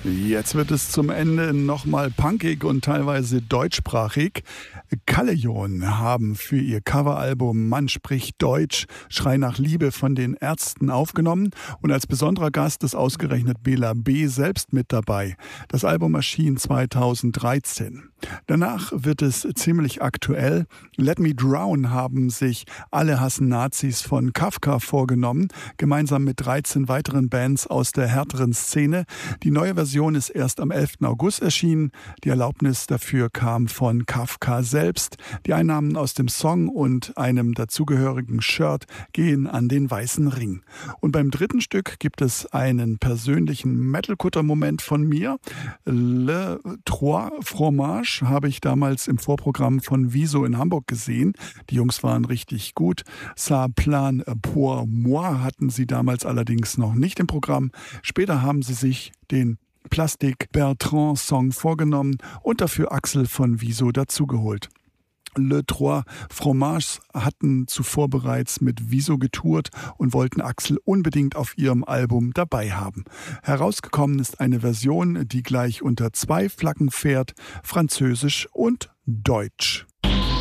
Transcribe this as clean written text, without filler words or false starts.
Jetzt wird es zum Ende nochmal punkig und teilweise deutschsprachig. Kallejon haben für ihr Coveralbum Mann spricht Deutsch, Schrei nach Liebe von den Ärzten aufgenommen und als besonderer Gast ist ausgerechnet Bela B. selbst mit dabei. Das Album erschien 2013. Danach wird es ziemlich aktuell. Let Me Drown haben sich Alle hassen Nazis von Kafka vorgenommen, gemeinsam mit 13 weiteren Bands aus der härteren Szene. Die neue Version ist erst am 11. August erschienen. Die Erlaubnis dafür kam von Kafka selbst. Die Einnahmen aus dem Song und einem dazugehörigen Shirt gehen an den Weißen Ring. Und beim dritten Stück gibt es einen persönlichen Metal-Kutter-Moment von mir. Le Trois Fromage habe ich damals im Vorprogramm von Wieso in Hamburg gesehen. Die Jungs waren richtig gut. Ça plan pour moi hatten sie damals allerdings noch nicht im Programm. Später haben sie sich den Plastik Bertrand Song vorgenommen und dafür Axel von Wieso dazugeholt. Le Trois Fromages hatten zuvor bereits mit Wieso getourt und wollten Axel unbedingt auf ihrem Album dabei haben. Herausgekommen ist eine Version, die gleich unter 2 Flaggen fährt, Französisch und Deutsch.